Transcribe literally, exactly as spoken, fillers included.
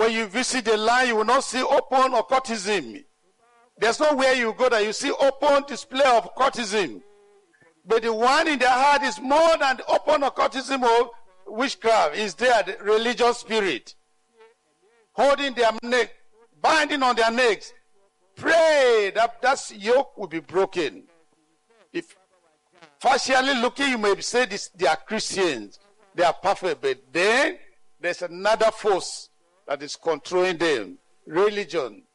When you visit the land, you will not see open occultism. There's nowhere you go that you see open display of occultism. But the one in their heart is more than the open occultism of witchcraft. Is there the religious spirit holding their neck, binding on their necks. Pray that that yoke will be broken. If partially looking, you may say this, they are Christians, they are perfect, but then there's another force that is controlling them. Religion.